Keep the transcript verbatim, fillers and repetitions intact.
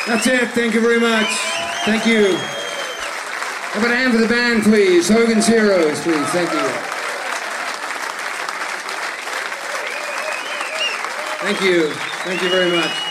That's it. Thank you very much. Thank you. How about a hand for the band, please? Hogan's Heroes, please. Thank you. Thank you. Thank you very much.